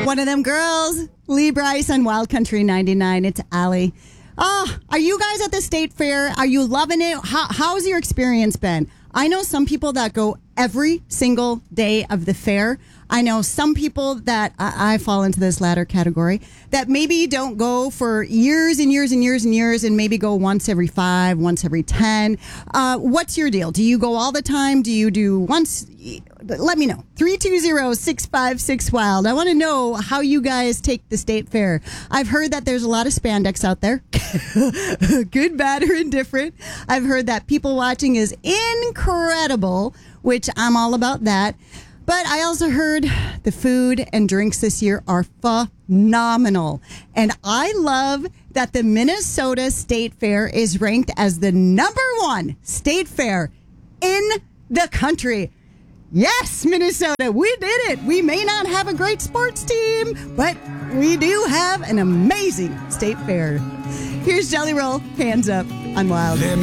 One of them girls, Lee Bryce on Wild Country 99. It's Allie. Are you guys at the state fair? Are you loving it? How's your experience been? I know some people that go every single day of the fair. I know some people that I fall into this latter category that maybe don't go for years and years and years and years and maybe go once every 5, once every 10. What's your deal? Do you go all the time? Do you do once? Let me know. 320-656-WILD. I want to know how you guys take the state fair. I've heard that there's a lot of spandex out there. Good, bad, or indifferent. I've heard that people watching is incredible, which I'm all about that. But I also heard the food and drinks this year are phenomenal. And I love that the Minnesota State Fair is ranked as the #1 state fair in the country. Yes, Minnesota, we did it. We may not have a great sports team, but we do have an amazing state fair. Here's Jelly Roll, Hands Up on Wild.